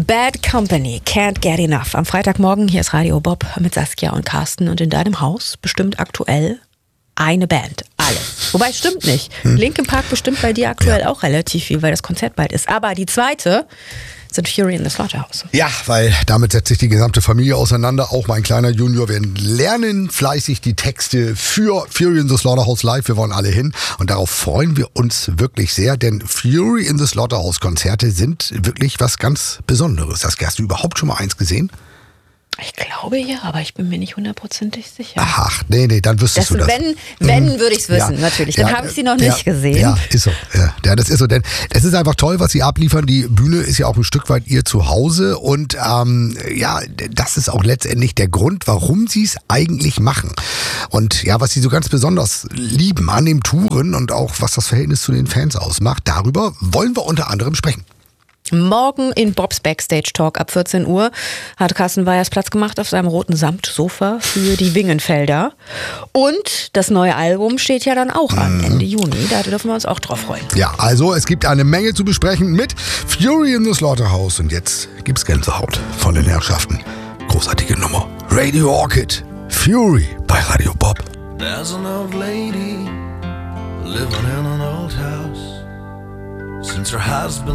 Bad Company, Can't Get Enough. Am Freitagmorgen, hier ist Radio Bob mit Saskia und Carsten. Und in deinem Haus bestimmt aktuell eine Band. Alle. Wobei, stimmt nicht. Linkin Park bestimmt bei dir aktuell auch relativ viel, weil das Konzert bald ist. Aber die zweite sind Fury in the Slaughterhouse. Ja, weil damit setzt sich die gesamte Familie auseinander. Auch mein kleiner Junior. Wir lernen fleißig die Texte für Fury in the Slaughterhouse live. Wir wollen alle hin. Und darauf freuen wir uns wirklich sehr. Denn Fury in the Slaughterhouse Konzerte sind wirklich was ganz Besonderes. Hast du überhaupt schon mal eins gesehen? Ich glaube ja, aber ich bin mir nicht hundertprozentig sicher. Ach, nee, dann wüsstest du das. Wenn würde ich es wissen, natürlich. Dann habe ich sie noch nicht gesehen. Ja, ist so. Ja, das ist so. Denn es ist einfach toll, was sie abliefern. Die Bühne ist ja auch ein Stück weit ihr Zuhause. Und das ist auch letztendlich der Grund, warum sie es eigentlich machen. Und ja, was sie so ganz besonders lieben an dem Touren und auch was das Verhältnis zu den Fans ausmacht, darüber wollen wir unter anderem sprechen. Morgen in Bobs Backstage Talk ab 14 Uhr hat Carsten Weyers Platz gemacht auf seinem roten Samtsofa für die Wingenfelder. Und das neue Album steht ja dann auch an, Ende Juni. Da dürfen wir uns auch drauf freuen. Ja, also es gibt eine Menge zu besprechen mit Fury in the Slaughterhouse. Und jetzt gibt's Gänsehaut von den Herrschaften. Großartige Nummer. Radio Orchid, Fury bei Radio Bob. There's an old lady living in an old house. Since her husband